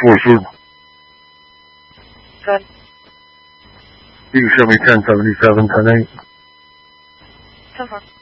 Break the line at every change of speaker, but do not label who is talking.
Forford.
Good.
You can show me 1077, 10-8.
10-4.